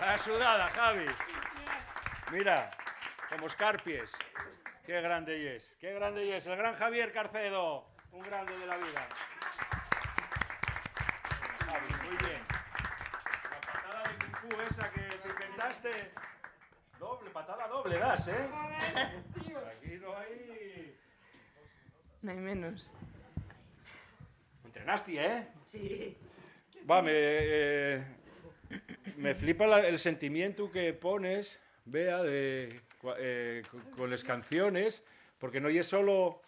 A sudada, Javi. Mira, como escarpies. Qué grande es. Qué grande es. El gran Javier Carcedo. Un grande de la vida. Javi, muy bien. La patada de Kung Fu esa que te inventaste. Doble, patada doble das, ¿eh? Aquí no hay... No hay menos. Entrenaste, ¿eh? Sí. Va, me flipa el sentimiento que pones, Bea, con las canciones, porque no es solo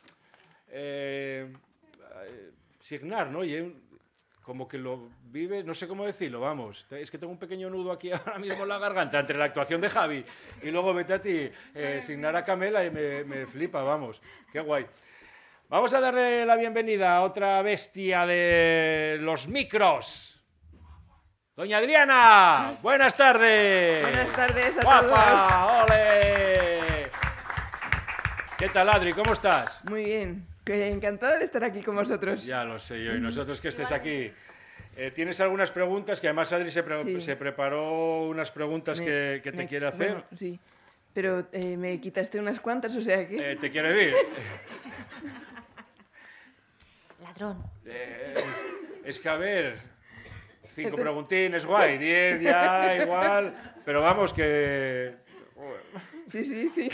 signar, ¿no? Como que lo vive, no sé cómo decirlo, vamos. Es que tengo un pequeño nudo aquí ahora mismo en la garganta entre la actuación de Javi y luego vete a ti, signar a Camela y me flipa, vamos. Qué guay. Vamos a darle la bienvenida a otra bestia de los micros. Doña Adriana, buenas tardes. Buenas tardes a ¡Guapa! ¡Ole! ¿Qué tal, Adri? ¿Cómo estás? Muy bien. Encantada de estar aquí con vosotros. Ya lo sé yo, y nosotros que estés aquí. ¿Tienes algunas preguntas? Que además Adri se preparó unas preguntas que te quiere hacer. Bueno, sí, pero me quitaste unas cuantas, o sea que... ¿Te quiere decir? Ladrón. Es que a ver, 5 preguntines, guay, 10 ya igual, pero vamos que... Sí, 5.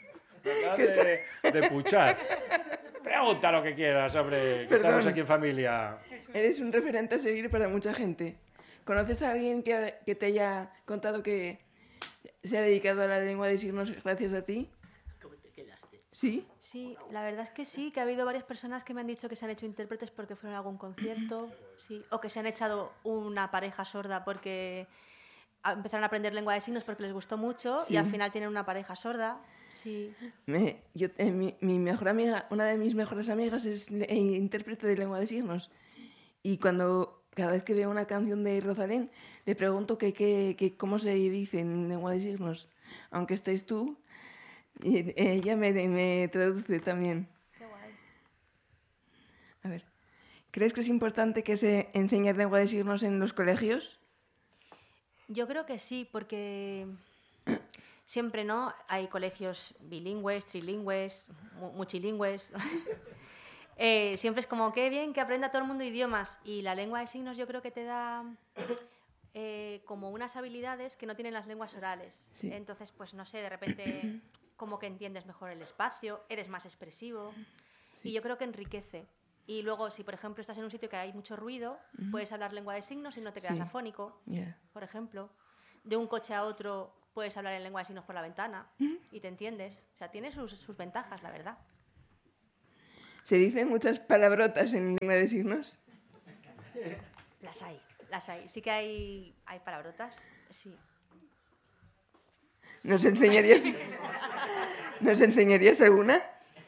De puchar. Pregunta lo que quieras, hombre, que estamos aquí en familia. Eres un referente a seguir para mucha gente. ¿Conoces a alguien que te haya contado que se ha dedicado a la lengua de signos gracias a ti? ¿Cómo te quedaste? ¿Sí? Sí, la verdad es que sí, que ha habido varias personas que me han dicho que se han hecho intérpretes porque fueron a algún concierto, sí, o que se han echado una pareja sorda porque empezaron a aprender lengua de signos porque les gustó mucho y al final tienen una pareja sorda. Sí. Mi mejor amiga, una de mis mejores amigas es intérprete de lengua de signos. Y cada vez que veo una canción de Rosalén, le pregunto cómo se dice en lengua de signos. Aunque estés tú, y ella me traduce también. Qué guay. A ver, ¿crees que es importante que se enseñe lengua de signos en los colegios? Yo creo que sí, porque siempre, ¿no? Hay colegios bilingües, trilingües, muchilingües. Siempre es como, qué bien que aprenda todo el mundo idiomas. Y la lengua de signos yo creo que te da como unas habilidades que no tienen las lenguas orales. Sí. Entonces, pues no sé, de repente como que entiendes mejor el espacio, eres más expresivo. Sí. Y yo creo que enriquece. Y luego, si por ejemplo estás en un sitio que hay mucho ruido, puedes hablar lengua de signos y no te quedas afónico, por ejemplo. De un coche a otro puedes hablar en lengua de signos por la ventana y te entiendes. O sea, tiene sus ventajas, la verdad. ¿Se dicen muchas palabrotas en lengua de signos? Las hay. Sí que hay palabrotas, sí. ¿Nos enseñarías alguna?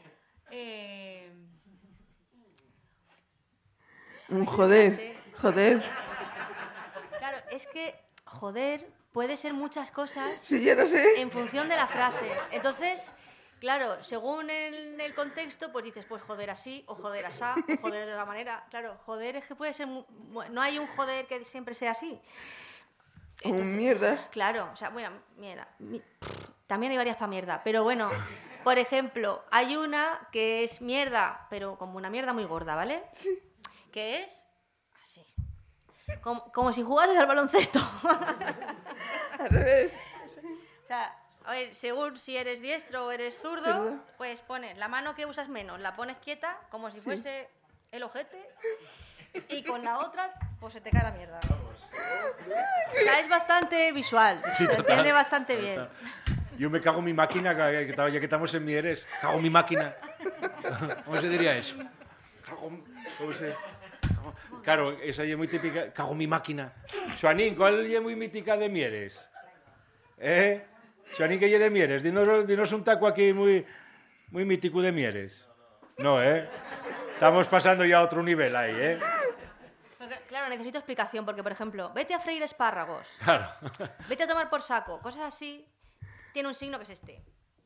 Un joder. Claro, es que joder puede ser muchas cosas. Sí, ya lo sé. En función de la frase. Entonces, claro, según el contexto, pues dices, pues joder así, o joder asá, o joder de otra manera. Claro, joder es que puede ser... No hay un joder que siempre sea así. Entonces, mierda. Claro, o sea, bueno, mierda. También hay varias para mierda, pero bueno, por ejemplo, hay una que es mierda, pero como una mierda muy gorda, ¿vale? Sí. Que es así. Como si jugases al baloncesto. Al revés. O sea, a ver, según si eres diestro o eres zurdo, pues pones la mano que usas menos, la pones quieta, como si fuese el ojete, y con la otra, pues se te cae la mierda. O sea, es bastante visual, Sí, se entiende bastante bien. Yo me cago en mi máquina, ya que estamos en Mieres. Cago en mi máquina. ¿Cómo se diría eso? ¿Cómo se...? Claro, esa es muy típica. Cago en mi máquina. Xoanín, ¿cuál es muy mítica de Mieres? Xoanín, ¿qué es de Mieres? Dinos un taco aquí muy mítico de Mieres. No, Estamos pasando ya a otro nivel ahí, Claro, necesito explicación, porque, por ejemplo, vete a freír espárragos. Claro. Vete a tomar por saco. Cosas así, tiene un signo que es este.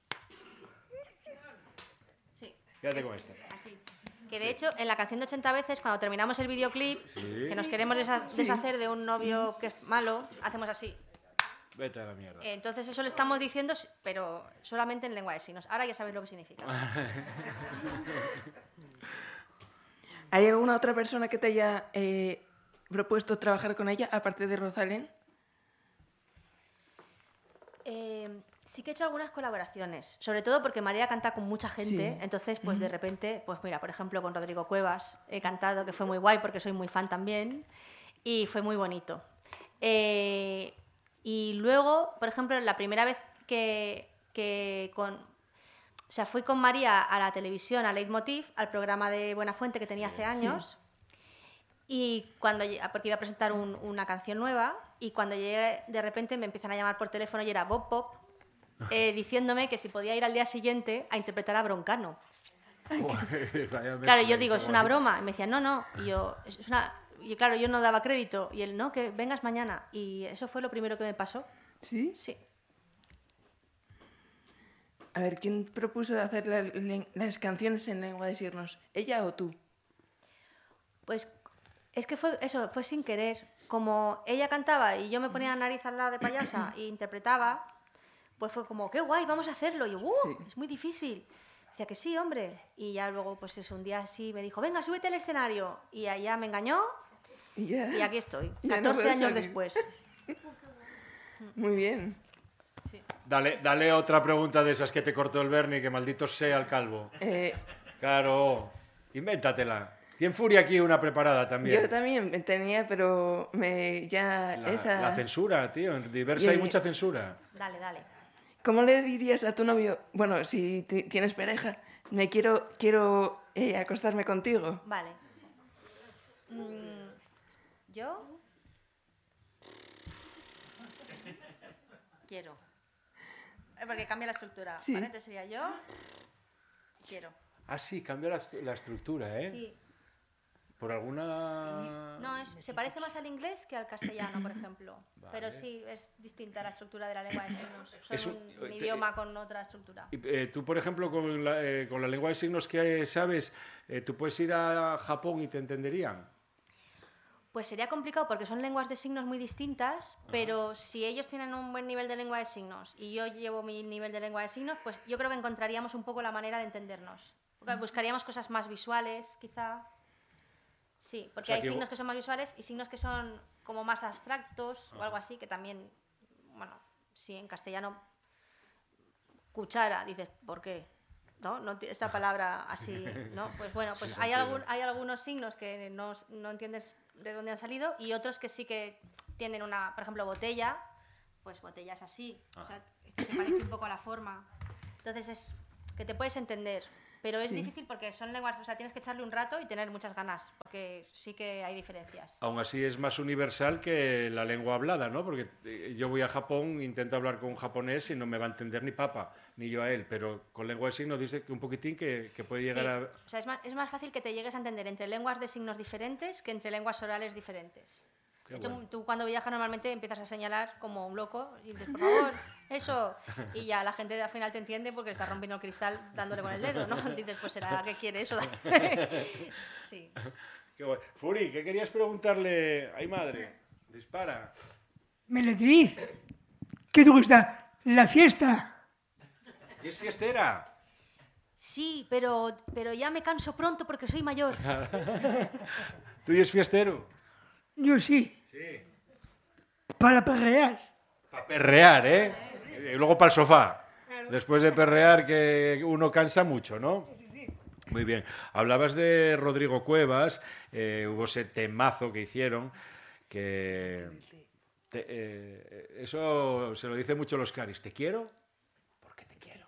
Sí. Quédate con esto. Así. Que de hecho, en la canción de 80 veces, cuando terminamos el videoclip, que nos queremos deshacer de un novio que es malo, hacemos así. Vete a la mierda. Entonces eso le estamos diciendo, pero solamente en lengua de signos. Ahora ya sabéis lo que significa. ¿Hay alguna otra persona que te haya propuesto trabajar con ella, aparte de Rosalén? Sí que he hecho algunas colaboraciones, sobre todo porque María canta con mucha gente, Sí. entonces pues de repente, pues mira, por ejemplo con Rodrigo Cuevas he cantado, que fue muy guay porque soy muy fan también, y fue muy bonito. Y luego, por ejemplo, la primera vez fui con María a la televisión, a Leitmotiv, al programa de Buenafuente que tenía hace años, y porque iba a presentar una canción nueva, y cuando llegué, de repente me empiezan a llamar por teléfono y era Bob Pop, diciéndome que si podía ir al día siguiente a interpretar a Broncano. Claro, yo digo, ¿es una broma? Y me decían, no. Y yo, y claro, yo no daba crédito. Y él, no, que vengas mañana. Y eso fue lo primero que me pasó. ¿Sí? Sí. A ver, ¿quién propuso hacer las canciones en lengua de signos? ¿Ella o tú? Pues es que fue sin querer. Como ella cantaba y yo me ponía la nariz al lado de payasa e interpretaba, pues fue como, qué guay, vamos a hacerlo. Y yo, Sí. es muy difícil. Decía que sí, hombre. Y ya luego, pues eso, un día así me dijo, venga, súbete al escenario. Y allá me engañó y aquí estoy, Ya no 14 puedes años salir. después. Muy bien. Dale otra pregunta de esas que te cortó el Bernie, que maldito sea el calvo. Claro, invéntatela. Tiene Furia aquí una preparada también. Yo también tenía, pero La censura, tío. En Diversa hay mucha censura. Dale. ¿Cómo le dirías a tu novio? Bueno, si tienes pareja, quiero acostarme contigo. Vale. ¿Yo? Quiero. Porque cambia la estructura. Sí. ¿Vale? Entonces sería yo. Quiero. Ah, sí, cambia la estructura, ¿eh? Sí. Por alguna... No, se parece más al inglés que al castellano, por ejemplo. Vale. Pero sí, es distinta la estructura de la lengua de signos. Es Son un idioma con otra estructura. Y, tú, por ejemplo, con la lengua de signos que sabes, ¿tú puedes ir a Japón y te entenderían? Pues sería complicado porque son lenguas de signos muy distintas, pero si ellos tienen un buen nivel de lengua de signos y yo llevo mi nivel de lengua de signos, pues yo creo que encontraríamos un poco la manera de entendernos. Buscaríamos cosas más visuales, quizá. Sí, porque O sea, hay que signos que son más visuales y signos que son como más abstractos o algo así, que también, bueno, si en castellano cuchara, dices, ¿por qué? ¿No? Esta palabra así, ¿no? Pues bueno, pues Sí, hay sentido. algunos signos que no entiendes de dónde han salido y otros que sí que tienen por ejemplo, botella, pues botella es así, o sea, que se parece un poco a la forma. Entonces es que te puedes entender, pero es difícil porque son lenguas, o sea, tienes que echarle un rato y tener muchas ganas, porque sí que hay diferencias. Aún así es más universal que la lengua hablada, ¿no? Porque yo voy a Japón, intento hablar con un japonés y no me va a entender ni papa, ni yo a él, pero con lengua de signos dice que un poquitín que puede llegar a... O sea, es más fácil que te llegues a entender entre lenguas de signos diferentes que entre lenguas orales diferentes. De hecho, bueno. tú cuando viajas normalmente empiezas a señalar como un loco y dices, por favor, eso. Y ya la gente al final te entiende porque estás rompiendo el cristal dándole con el dedo, ¿no? Dices, pues será que quiere eso. Sí. Qué guay. Furi, ¿qué querías preguntarle? ¡Ay, madre! Dispara. Meletriz, ¿qué te gusta? La fiesta. ¿Y es fiestera? Sí, pero ya me canso pronto porque soy mayor. ¿Tú y es fiestero? Yo sí, Sí. para perrear. Para perrear, ¿eh? Y luego para el sofá. Después de perrear, que uno cansa mucho, ¿no? Muy bien. Hablabas de Rodrigo Cuevas, hubo ese temazo que hicieron, que eso se lo dice mucho los caris. ¿Te quiero?